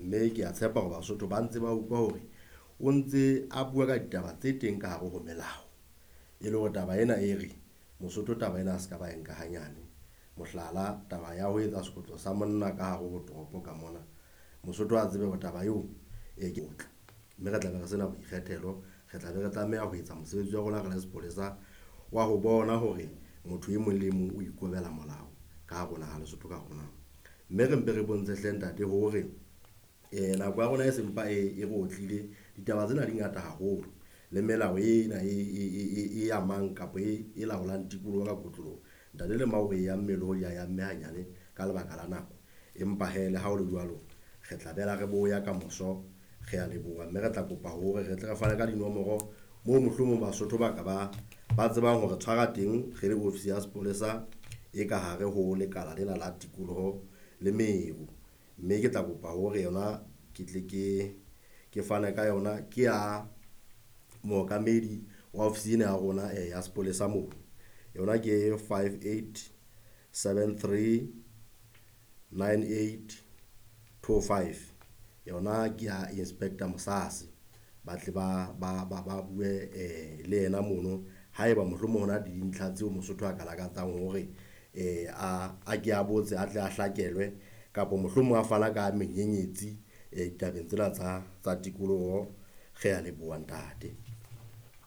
mme ke a tshepa gore Basotho ba ntse ba utlwa hore o ntse a bua ka ditaba tse teng ka hare ho melao, e le gore taba ena e re Mosotho taba ena a se ka ba enka hanyane. Mohlala, taba ya ho etsa sekotlo sa monna ka hare ho toropo ka mona, Mosotho a tsebe hore taba eo e ke botle, mme re tla be re sena boikgethelo, re tla be re tlameha ho etsa mosebetsi wa rona re le sepolesa wa ho bona hore motho e mong le mong o ikobela molao ka hare ho naha Lesotho ka rona. Mme re mpe re bontshe hle ntate hore nako ya rona e sempa e re otlile, ditaba tsena di ngata haholo, le melao ena e amang kapa e laolang tikoloho ka kotloloho. Ntate le mao e ya melodi ya mme hanyane ka lebaka la nako, empa hele ha o le jwalo re tla bela re boya ka moso, re a leboha, mme re tla kopa hore re tle re fane ka dinomoro moo mohlomong Basotho ba ka ba tsebang hore tshwara teng re le ofisi ya sepolesa e ka hare ho lekala lena la tikoloho le meru. Mme ke tla kopa hore yona ke tle ke fane ka yona ke ya mookamedi wa ofisi ena ya rona ya sepolesa moo, yona ke 58739825, yona ke ya Inspector Mosasi. Ba tle ba bue le yena mono haeba mohlomong hona di dintlha tseo Mosotho a ka lakatsang hore a ke a botse a tle a hlakelwe, kapa mohlomong a fana ka menyenyetsi tabeng tsena tsa tikoloho. Re a leboha ntate.